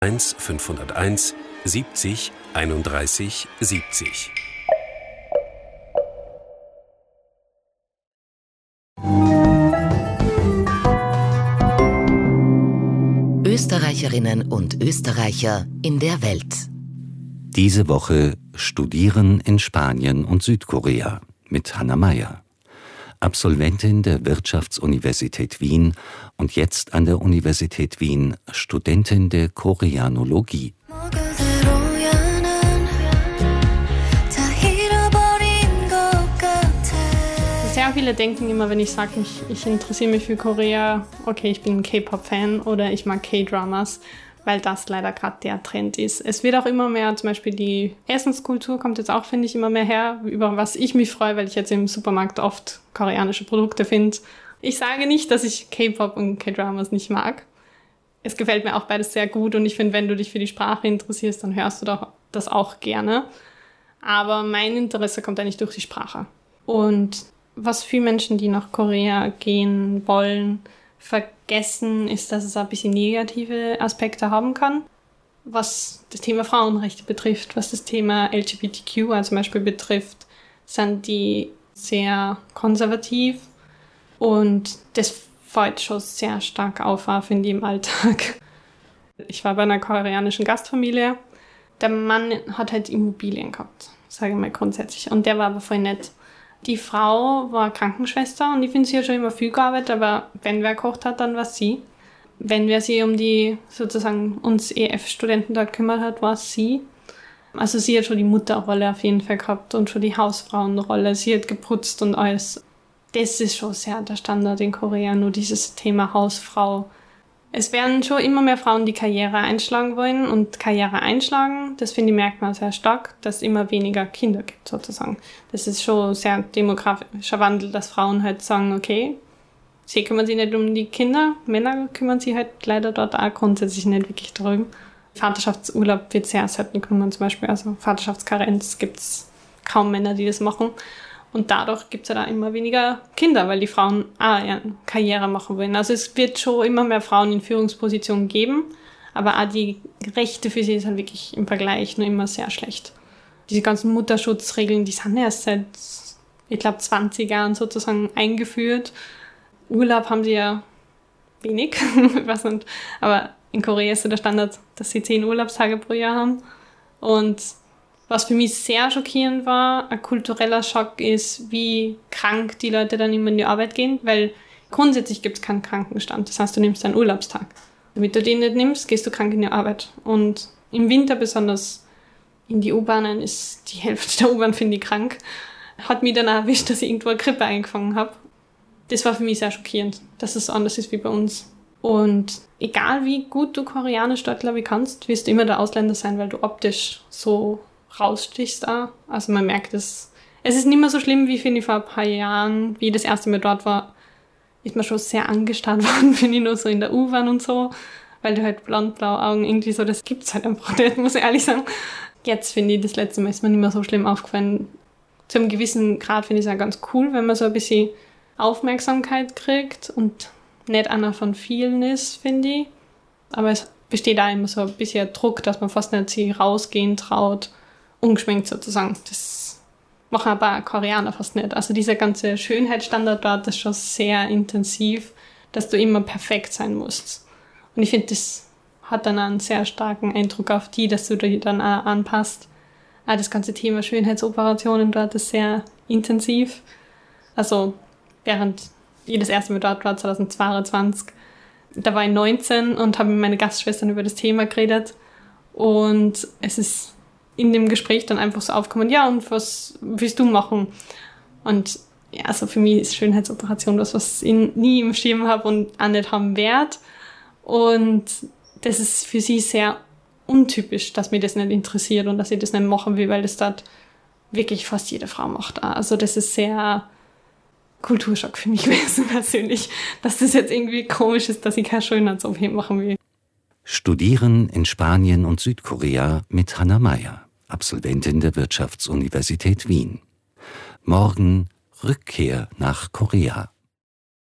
1 501 70 31 70. Österreicherinnen und Österreicher in der Welt. Diese Woche Studieren in Spanien und Südkorea mit Hanna Meyer. Absolventin der Wirtschaftsuniversität Wien und jetzt an der Universität Wien Studentin der Koreanologie. Sehr viele denken immer, wenn ich sage, ich interessiere mich für Korea, okay, ich bin ein K-Pop-Fan oder ich mag K-Dramas, weil das leider gerade der Trend ist. Es wird auch immer mehr, zum Beispiel die Essenskultur kommt jetzt auch, finde ich, immer mehr her, über was ich mich freue, weil ich jetzt im Supermarkt oft koreanische Produkte finde. Ich sage nicht, dass ich K-Pop und K-Dramas nicht mag. Es gefällt mir auch beides sehr gut und ich finde, wenn du dich für die Sprache interessierst, dann hörst du doch das auch gerne. Aber mein Interesse kommt eigentlich durch die Sprache. Und was viele Menschen, die nach Korea gehen wollen, vergessen, ist, dass es ein bisschen negative Aspekte haben kann, was das Thema Frauenrechte betrifft, was das Thema LGBTQ zum Beispiel betrifft, sind die sehr konservativ und das fällt schon sehr stark auf, finde ich, im Alltag. Ich war bei einer koreanischen Gastfamilie. Der Mann hat halt Immobilien gehabt, sage ich mal grundsätzlich, und der war aber voll nett. Die Frau war Krankenschwester und ich finde, sie hat schon immer viel gearbeitet, aber wenn wer kocht hat, dann war es sie. Wenn wer sich um die, sozusagen, uns EF-Studenten dort gekümmert hat, war es sie. Also sie hat schon die Mutterrolle auf jeden Fall gehabt und schon die Hausfrauenrolle. Sie hat geputzt und alles. Das ist schon sehr der Standard in Korea, nur dieses Thema Hausfrau. Es werden schon immer mehr Frauen, die Karriere einschlagen wollen und Karriere einschlagen. Das finde ich, merkt man sehr stark, dass es immer weniger Kinder gibt sozusagen. Das ist schon sehr demografischer Wandel, dass Frauen halt sagen, okay, sie kümmern sich nicht um die Kinder, Männer kümmern sich halt leider dort auch grundsätzlich nicht wirklich darum. Vaterschaftsurlaub wird sehr selten genommen zum Beispiel, also Vaterschaftskarenz gibt es kaum Männer, die das machen. Und dadurch gibt es ja da immer weniger Kinder, weil die Frauen Karriere machen wollen. Also es wird schon immer mehr Frauen in Führungspositionen geben, aber auch die Rechte für sie sind wirklich im Vergleich nur immer sehr schlecht. Diese ganzen Mutterschutzregeln, die sind erst seit, ich glaube, 20 Jahren sozusagen eingeführt. Urlaub haben sie ja wenig, ich weiß nicht, aber in Korea ist so der Standard, dass sie 10 Urlaubstage pro Jahr haben. Und was für mich sehr schockierend war, ein kultureller Schock ist, wie krank die Leute dann immer in die Arbeit gehen, weil grundsätzlich gibt es keinen Krankenstand. Das heißt, du nimmst einen Urlaubstag. Damit du den nicht nimmst, gehst du krank in die Arbeit. Und im Winter besonders in die U-Bahnen ist die Hälfte der U-Bahn, finde ich, krank. Hat mich dann auch erwischt, dass ich irgendwo eine Grippe eingefangen habe. Das war für mich sehr schockierend, dass es so anders ist wie bei uns. Und egal wie gut du Koreanisch dort, glaube ich, kannst, wirst du immer der Ausländer sein, weil du optisch so rausstichst auch. Also man merkt es. Es ist nicht mehr so schlimm, wie finde ich vor ein paar Jahren, wie ich das erste Mal dort war, ist man schon sehr angestarrt worden, finde ich, nur so in der U-Bahn und so, weil du halt blond-blaue Augen irgendwie so, das gibt's halt einfach nicht, muss ich ehrlich sagen. Jetzt finde ich, das letzte Mal ist mir nicht mehr so schlimm aufgefallen. Zu einem gewissen Grad finde ich es auch ganz cool, wenn man so ein bisschen Aufmerksamkeit kriegt und nicht einer von vielen ist, finde ich. Aber es besteht auch immer so ein bisschen Druck, dass man fast nicht sich rausgehen traut, ungeschminkt sozusagen. Das machen aber Koreaner fast nicht. Also dieser ganze Schönheitsstandard dort ist schon sehr intensiv, dass du immer perfekt sein musst. Und ich finde, das hat dann einen sehr starken Eindruck auf die, dass du dich dann auch anpasst. Auch das ganze Thema Schönheitsoperationen dort ist sehr intensiv. Also während ich das erste Mal dort war, 2022, da war ich 19 und habe mit meinen Gastschwestern über das Thema geredet. Und es ist in dem Gespräch dann einfach so aufgekommen, ja, und was willst du machen? Und ja, also für mich ist Schönheitsoperation was ich nie im Schirm habe und auch nicht haben werde. Und das ist für sie sehr untypisch, dass mich das nicht interessiert und dass ich das nicht machen will, weil das dort wirklich fast jede Frau macht. Also das ist sehr Kulturschock für mich gewesen persönlich, dass das jetzt irgendwie komisch ist, dass ich keine Schönheits-OP machen will. Studieren in Spanien und Südkorea mit Hanna Meyer, Absolventin der Wirtschaftsuniversität Wien. Morgen Rückkehr nach Korea.